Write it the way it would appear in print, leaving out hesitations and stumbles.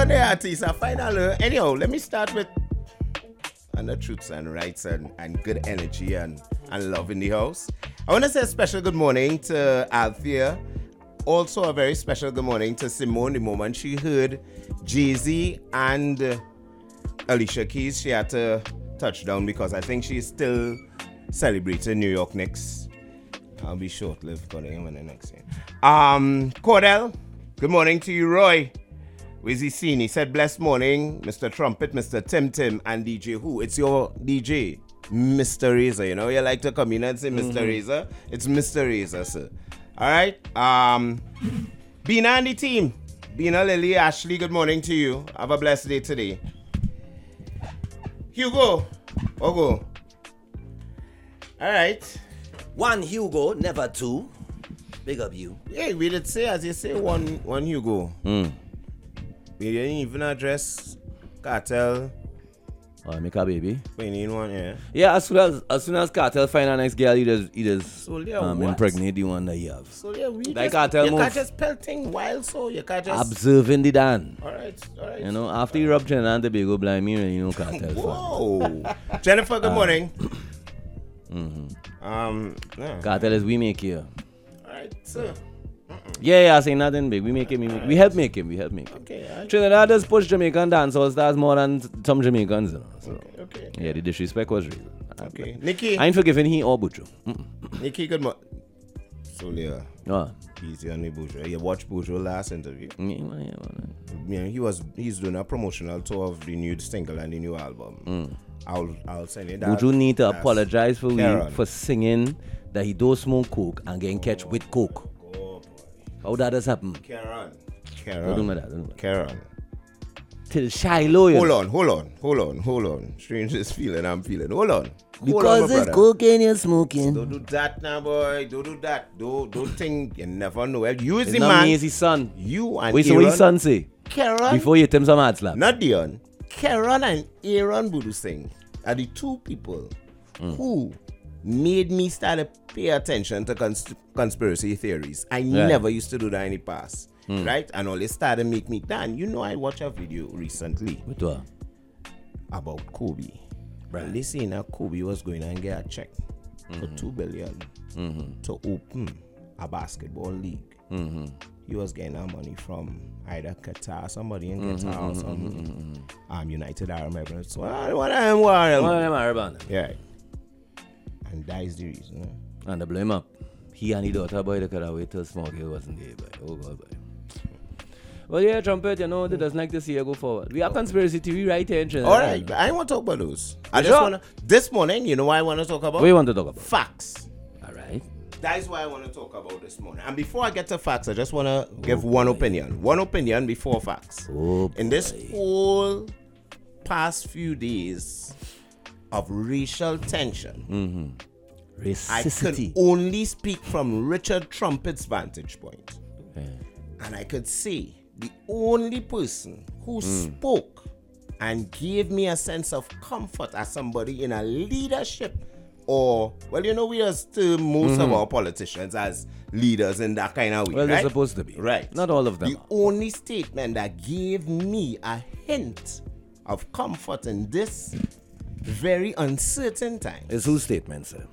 on there, artists. I final. Anyhow, let me start with the truths and rights and good energy and love in the house. I want to say a special good morning to Althea. Also a very special good morning to Simone. The moment she heard Jay-Z and Alicia Keys, she had to touch down because I think she's still celebrating New York Knicks. I'll be short-lived for him in the next year. Cordell, good morning to you, Roy. Where's he seen? He said, blessed morning, Mr. Trumpet, Mr. Tim Tim, and DJ Who? It's your DJ, Mr. Razor. You know, you like to come in and say Mr. Razor. It's Mr. Razor, sir. All right. Bina and the team. Bina, Lily, Ashley, good morning to you. Have a blessed day today. Hugo. Ogo. All right. One Hugo, never two. Big up you. Hey, we did say, as you say, one Hugo. We didn't even address Cartel. Make a baby. We need one, yeah. Yeah, as soon as Cartel find a next girl, he just what? impregnate the one that he have. So yeah, we Like just, Cartel you move. can't just pelting wild, so you can't just... Observing the Dan. All right. You know, after you rub Trinidad and Tobago blind me, you know Cartel. Whoa. Jennifer, good morning. Yeah. Cartel is we make here. All right, so... Yeah, I say nothing big. We make him. We help make him. Okay, all right. Trinidad does push Jamaican dancehall stars more than some Jamaicans, you know. So. Okay. Yeah, the disrespect was real. Okay. Nikki. I ain't forgiving he or Buju. Nikki, good morning. So, yeah. Oh. He's on the Bourgeois. You watched Bourgeois last interview. Yeah, he's doing a promotional tour of the new single and the new album. I'll send you that. Buju need to apologize for Karen. for singing that he don't smoke coke and getting catch with coke. How that has happened? Karen. Don't do that. Karen. Till Shiloh. You know. Hold on. Stranger's feeling, I'm feeling. Hold on, Because my it's brother. cocaine you're smoking. Don't do that now, boy. Don't do that. Don't think you never know. You is It's the not man. me, it's his son. You and Wait, so Aaron. what his son say? Karen. Before you tell him some hard slap. Not Dion. Karen and Aaron Budu Singh are the two people who made me start to pay attention to conspiracy theories. I never used to do that in the past. Right? And all it started to make me Dan. You know, I watched a video recently What what? about Kobe. Right. They saying that Kobe was going to get a check for $2 billion to open a basketball league. He was getting that money from either Qatar, somebody in Qatar, or some United Arab Emirates. So one of them One of them Araban. Yeah. And that is the reason. And the blame up. He and the daughter boy they could have waited till small girl wasn't there, boy. Oh God, boy. Well, yeah, Trumpet, you know, they doesn't like to see you go forward. We have conspiracy TV right here in Trinidad. All right, but I want to talk about those. I Sure. just want to, this morning, you know what I want to talk about? What do you want to talk about? Facts. All right. That is what I want to talk about this morning. And before I get to facts, I just want to give one opinion. One opinion before facts. Oh, In this whole past few days of racial tension, I can Racicity. only speak from Richard Trumpet's vantage point. Yeah. And I could say the only person who spoke and gave me a sense of comfort as somebody in a leadership or, well, you know, we are still most of our politicians as leaders in that kind of way, Well, right? they're supposed to be. Right. Not all of them. The only statement that gave me a hint of comfort in this very uncertain time It's whose statement, sir?